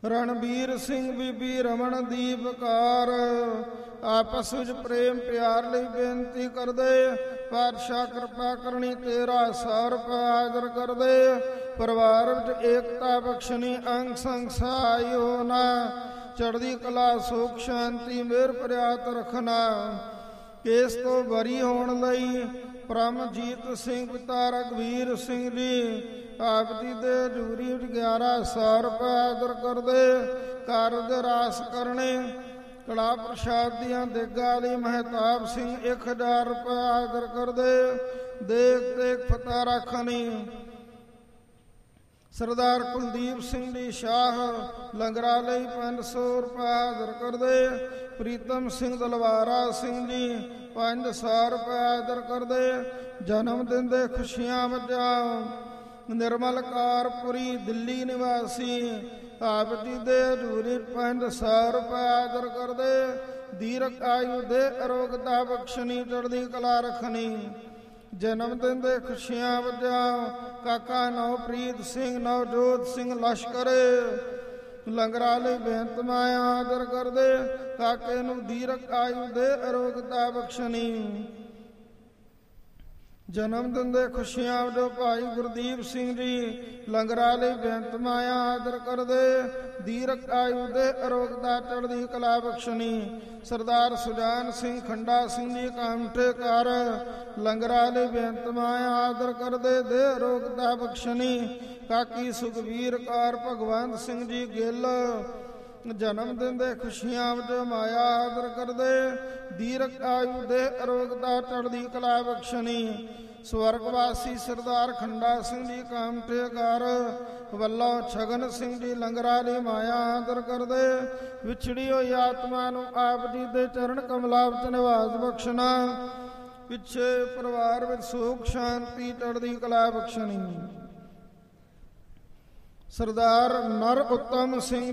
ਰਣਬੀਰ ਸਿੰਘ ਬੀਬੀ ਰਮਨਦੀਪ ਕੌਰ ਆਪਸ ਵਿੱਚ ਪ੍ਰੇਮ ਪਿਆਰ ਲਈ ਬੇਨਤੀ ਕਰਦੇ। ਪਾਤਸ਼ਾਹ ਕਿਰਪਾ ਕਰਨੀ ਤੇਰਾ 100 ਰੁਪਏ ਹਾਜ਼ਰ ਕਰਦੇ। ਪਰਿਵਾਰ ਵਿੱਚ ਏਕਤਾ ਬਖਸ਼ਣੀ ਅੰਗ ਸੰਗ ਸਹਾਈ ਹੋਣਾ। ਚੜ੍ਹਦੀ ਕਲਾ ਸੁਖ ਸ਼ਾਂਤੀ ਮਿਹਰ ਪ੍ਰਿਆਤ ਰੱਖਣਾ। ਕੇਸ ਤੋਂ ਬਰੀ ਹੋਣ ਲਈ ਪਰਮਜੀਤ ਸਿੰਘ ਪਿਤਾ ਰਘਵੀਰ ਸਿੰਘ ਜੀ ਆਪ ਜੀ ਦੇ ਹਜ਼ੂਰੀ ਵਿੱਚ 1100 ਰੁਪਏ ਹਾਜ਼ਰ ਕਰਦੇ। ਕਾਰਜ ਰਾਸ ਕਰਨੇ। ਕੜਾ ਪ੍ਰਸ਼ਾਦ ਦੀਆਂ ਦੇਗਾਂ ਲਈ ਮਹਿਤਾਬ ਸਿੰਘ 1000 ਰੁਪਏ ਹਾਜ਼ਰ ਕਰਦੇ। ਦੇਖ ਦੇਖ ਫਤਿਹ ਰੱਖਣੀ। ਸਰਦਾਰ ਕੁਲਦੀਪ ਸਿੰਘ ਜੀ ਸ਼ਾਹ ਲੰਗਰਾਂ ਲਈ 500 ਰੁਪਏ ਹਾਜ਼ਰ ਕਰਦੇ। ਪ੍ਰੀਤਮ ਸਿੰਘ ਦਲਵਾਰਾ ਸਿੰਘ ਜੀ 500 ਰੁਪਏ ਹਾਜ਼ਰ ਕਰਦੇ। ਜਨਮ ਦਿਨ ਦੇ ਖੁਸ਼ੀਆਂ ਵਜੋਂ ਨਿਰਮਲ ਕੌਰਪੁਰੀ ਦਿੱਲੀ ਨਿਵਾਸੀ ਆਪ ਜੀ ਦੇ ਹਜ਼ੂਰੀ 500 ਰੁਪਏ ਹਾਜ਼ਰ ਕਰਦੇ। ਦੀਰਘ ਆਯੂ ਦੇ ਅਰੋਗਤਾ ਬਖਸ਼ਣੀ ਚੜ੍ਹਦੀ ਕਲਾ ਰੱਖਣੀ। ਜਨਮ ਦਿਨ ਦੇ ਖੁਸ਼ੀਆਂ ਵਜੋਂ ਕਾਕਾ ਨਵਪ੍ਰੀਤ ਸਿੰਘ ਨਵਜੋਤ ਸਿੰਘ ਲਸ਼ਕਰ ਲੰਗਰਾਂ ਲਈ ਬੇਨਤ ਮਾਇਆ ਹਾਜ਼ਰ ਕਰਦੇ। ਕਾਕੇ ਨੂੰ ਦੀਰਘ ਆਯੂ ਦੇ ਅਰੋਗਤਾ ਬਖਸ਼ਣੀ। ਜਨਮ ਦਿਨ ਦੇ ਖੁਸ਼ੀਆਂ ਵਜੋਂ ਭਾਈ ਗੁਰਦੀਪ ਸਿੰਘ ਜੀ ਲੰਗਰਾਂ ਲਈ ਬੇਨਤ ਮਾਇਆ ਹਾਜ਼ਰ ਕਰਦੇ। ਦੀਰਘ ਆਯੂ ਦੇ ਅਰੋਗਤਾ ਚੜ੍ਹਦੀ ਕਲਾ ਬਖਸ਼ਣੀ। ਸਰਦਾਰ ਸੁਜਾਨ ਸਿੰਘ ਖੰਡਾ ਸਿੰਘ ਜੀ ਕਾਮਠੇ ਕਰ ਲੰਗਰਾਂ ਲਈ ਬੇਨਤ ਮਾਇਆ ਹਾਜ਼ਰ ਕਰਦੇ। ਦੇ ਅਰੋਗਤਾ ਬਖਸ਼ਣੀ। ਕਾਕੀ ਸੁਖਵੀਰ ਕੌਰ ਭਗਵੰਤ ਸਿੰਘ ਜੀ ਗਿੱਲ ਜਨਮ ਦਿਨ ਦੇ ਖੁਸ਼ੀਆਂ ਵਜੋਂ ਮਾਇਆ ਹਾਜ਼ਰ ਕਰਦੇ। ਦੀਰਘ ਆਯੂ ਦੇ ਅਰੋਗਤਾ ਚੜ੍ਹਦੀ ਕਲਾ ਬਖਸ਼ਣੀ। ਸਵਰਗਵਾਸੀ ਸਰਦਾਰ ਖੰਡਾ ਸਿੰਘ ਜੀ ਕਾਮਠੇ ਕਰ ਵੱਲੋਂ ਛਗਨ ਸਿੰਘ ਜੀ ਲੰਗਰਾਂ ਲਈ ਮਾਇਆ ਹਾਜ਼ਰ ਕਰਦੇ। ਵਿਛੜੀ ਹੋਈ ਆਤਮਾ ਨੂੰ ਆਪ ਜੀ ਦੇ ਚਰਨ ਕਮਲਾਂ ਵਿੱਚ ਨਿਵਾਸ ਬਖਸ਼ਣਾ। ਪਿੱਛੇ ਪਰਿਵਾਰ ਵਿੱਚ ਸੁਖ ਸ਼ਾਂਤੀ ਚੜ੍ਹਦੀ ਕਲਾ ਬਖਸ਼ਣੀ। ਸਰਦਾਰ ਨਰ ਉੱਤਮ ਸਿੰਘ